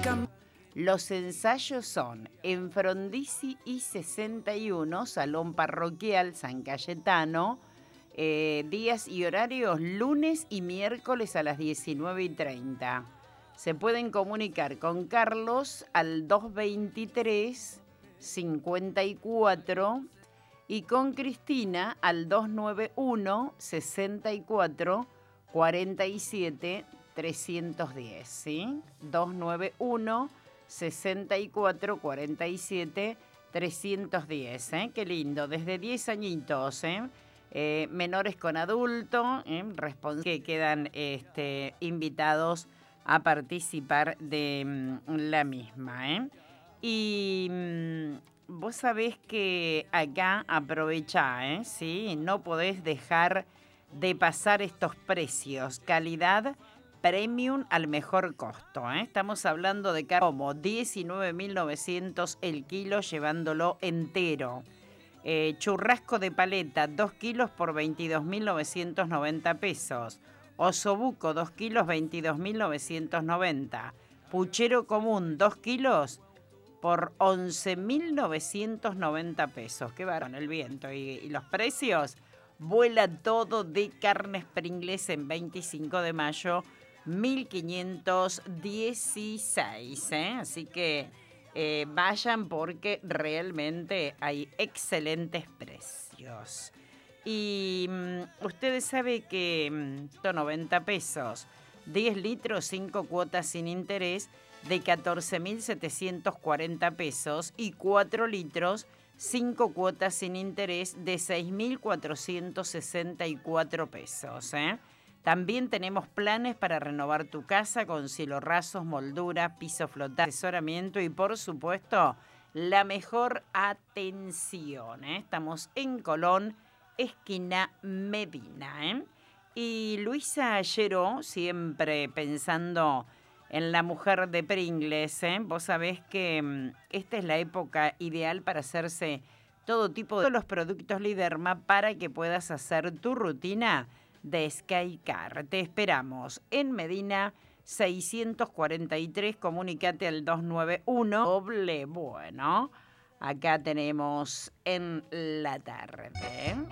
Los ensayos son en Frondizi y 61, Salón Parroquial San Cayetano, días y horarios lunes y miércoles a las 19:30. Se pueden comunicar con Carlos al 223 54 y con Cristina al 291 64 47 310, ¿sí? 291 64 47 310, ¿eh? Qué lindo, desde 10 añitos, menores con adulto, que quedan invitados a participar de la misma, Y vos sabés que acá aprovechá, ¿sí? No podés dejar de pasar estos precios, calidad premium al mejor costo, Estamos hablando de como 19.900 el kilo llevándolo entero. Churrasco de paleta 2 kilos por 22.990 pesos. Osobuco 2 kilos 22.990. Puchero común 2 kilos por 11.990 pesos. Qué varón el viento. Y los precios, vuela todo de Carnes Pringles en 25 de mayo, 1516, Así que vayan porque realmente hay excelentes precios. Y ustedes saben que 90 pesos, 10 litros, 5 cuotas sin interés de 14.740 pesos y 4 litros, 5 cuotas sin interés de 6.464 pesos, También tenemos planes para renovar tu casa con cielo rasos, moldura, piso flotante, asesoramiento y, por supuesto, la mejor atención, Estamos en Colón, esquina Medina, Y Luisa Lleró, siempre pensando en la mujer de Pringles, Vos sabés que esta es la época ideal para hacerse todo tipo de los productos Liderma para que puedas hacer tu rutina de Skycar. Te esperamos en Medina 643, comunicate al 291. Doble bueno. Acá tenemos en la tarde.